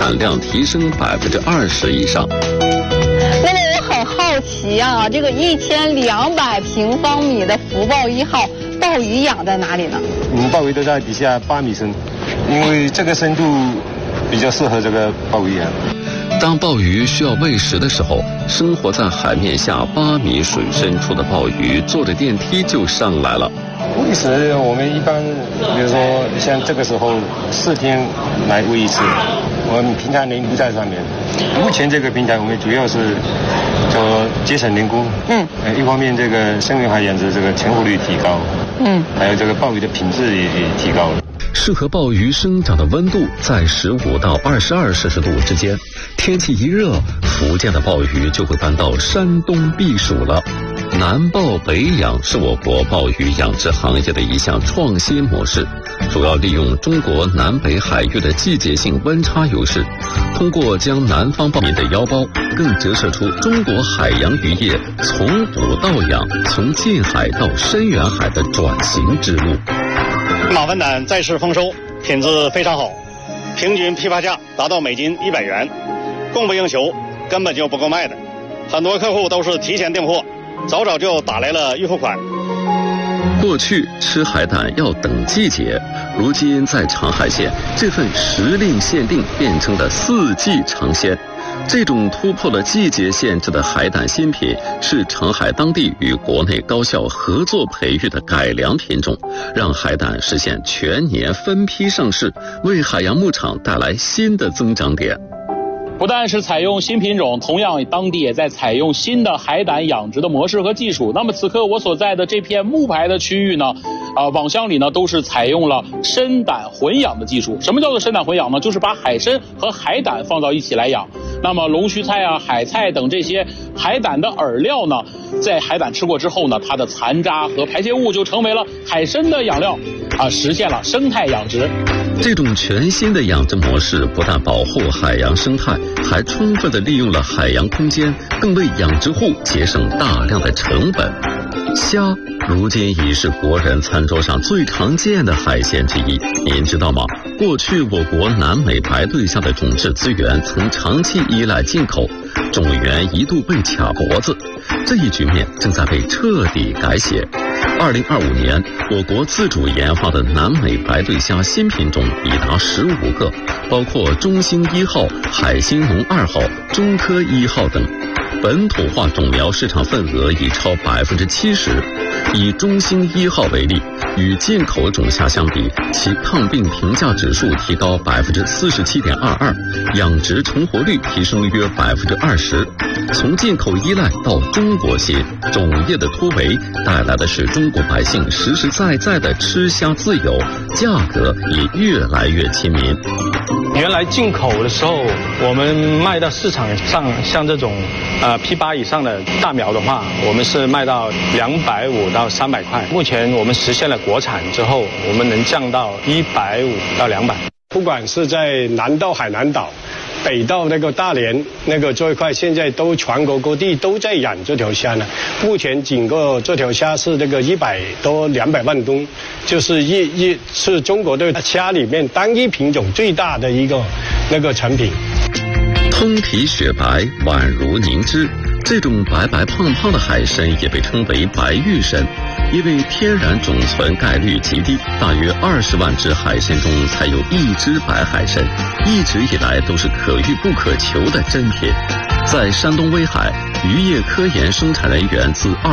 产量提升20%以上。 那么我很好奇啊，这个1200平方米的福报1号鲍鱼养在哪里呢？ 我们鲍鱼都在底下8米深，因为这个深度比较适合这个鲍鱼养。 当鲍鱼需要喂食的时候，生活在海面下8米水深处的鲍鱼坐着电梯就上来了。 喂食我们一般，比如说像这个时候4天来喂一次，我们平常人不在上面。目前这个平台我们主要是节省人工，一方面这个生源海养殖这个成活率提高，还有这个鲍鱼的品质也提高了。 适合鲍鱼生长的温度在15到22摄氏度之间，天气一热，福建的鲍鱼就会搬到山东避暑了。南鲍北养是我国鲍鱼养殖行业的一项创新模式，主要利用中国南北海域的季节性温差优势，通过将南方鲍民的腰包更折射出中国海洋渔业从捕到养、从近海到深远海的转型之路。 马粪胆在市丰收，品质非常好，平均批发价达到每斤100元，供不应求，根本就不够卖的。很多客户都是提前订货，早就打来了预付款。 过去吃海胆要等季节，如今在长海县，这份时令限定变成了4季尝鲜。这种突破了季节限制的海胆新品，是长海当地与国内高校合作培育的改良品种，让海胆实现全年分批上市，为海洋牧场带来新的增长点。 不但是采用新品种，同样当地也在采用新的海胆养殖的模式和技术。那么此刻我所在的这片木牌的区域呢，网箱里呢都是采用了参胆混养的技术。什么叫做参胆混养呢？就是把海参和海胆放到一起来养。那么龙须菜啊、海菜等这些海胆的饵料呢，在海胆吃过之后呢，它的残渣和排泄物就成为了海参的养料，实现了生态养殖。 这种全新的养殖模式不但保护海洋生态，还充分地利用了海洋空间，更为养殖户节省大量的成本。虾如今已是国人餐桌上最常见的海鲜之一，您知道吗？过去我国南美白对虾的种质资源曾长期依赖进口，种源一度被卡脖子，这一局面正在被彻底改写。2025年，我国自主研发的南美白对虾新品种已达15个，包括中兴1号、海兴隆2号、中科1号等。本土化种苗市场份额已超70%。以中兴1号为例，与进口种虾相比，其抗病评价指数提高47.22%，养殖成活率提升约20%。从进口依赖到中国心，种业的突围带来的是中国百姓实实在在的吃虾自由，价格也越来越亲民。 原来进口的时候，我们卖到市场上，像这种P8以上的大苗的话，我们是卖到250到300块。目前我们实现了国产之后，我们能降到150到200。 不管是在南到海南岛，北到那个大连那个这一块，现在都全国各地都在养这条虾呢。目前整个这条虾是那个100多200万吨，就是是中国的虾里面单一品种最大的一个那个成品。 通体雪白，宛如凝脂，这种白白胖胖的海参也被称为白玉参，因为天然种存概率极低，大约20万只海参中才有1只白海参，一直以来都是可遇不可求的珍品。在山东威海，渔业科研生产人员自